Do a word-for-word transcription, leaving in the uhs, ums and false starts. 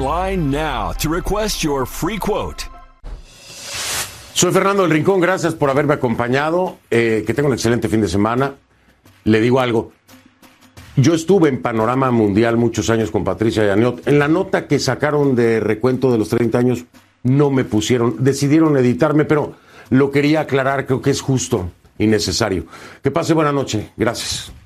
Line now to request your free quote. Soy Fernando del Rincón, gracias por haberme acompañado. Eh, que tenga un excelente fin de semana. Le digo algo. Yo estuve en Panorama Mundial muchos años con Patricia Yaniot. En la nota que sacaron de recuento de los treinta años, no me pusieron, decidieron editarme, pero lo quería aclarar, creo que es justo y necesario. Que pase buena noche. Gracias.